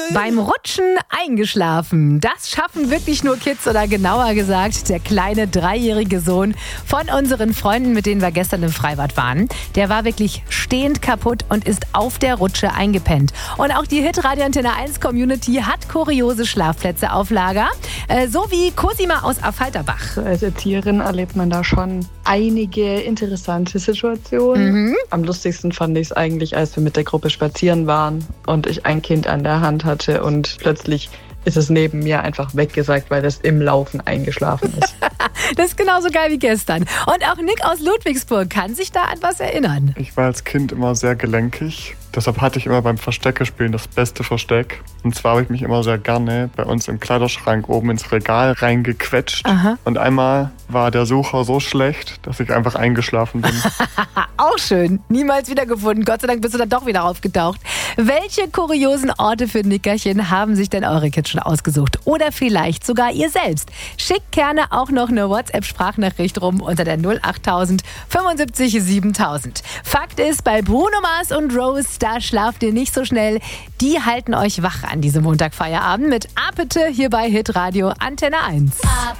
Beim Rutschen eingeschlafen. Das schaffen wirklich nur Kids oder genauer gesagt der kleine 3-jährige Sohn von unseren Freunden, mit denen wir gestern im Freibad waren. Der war wirklich stehend kaputt und ist auf der Rutsche eingepennt. Und auch die Hit-Radio Antenne 1 Community hat kuriose Schlafplätze auf Lager. So wie Cosima aus Affalterbach. Als Erzieherin erlebt man da schon einige interessante Situationen. Am lustigsten fand ich es eigentlich, als wir mit der Gruppe spazieren waren und ich ein Kind an der Hand hatte und plötzlich ist es neben mir einfach weggesagt, weil es im Laufen eingeschlafen ist. Das ist genauso geil wie gestern. Und auch Nick aus Ludwigsburg kann sich da an was erinnern. Ich war als Kind immer sehr gelenkig. Deshalb hatte ich immer beim Versteckespielen das beste Versteck. Und zwar habe ich mich immer sehr gerne bei uns im Kleiderschrank oben ins Regal reingequetscht. Aha. Und einmal war der Sucher so schlecht, dass ich einfach eingeschlafen bin. Auch schön. Niemals wiedergefunden. Gott sei Dank bist du dann doch wieder aufgetaucht. Welche kuriosen Orte für Nickerchen haben sich denn eure Kids schon ausgesucht? Oder vielleicht sogar ihr selbst? Schickt gerne auch noch eine WhatsApp-Sprachnachricht rum unter der 08000 75 7000. Fakt ist, bei Bruno Mars und Rose, da schlaft ihr nicht so schnell. Die halten euch wach an diesem Montagfeierabend mit Apete hier bei Hit Radio Antenne 1.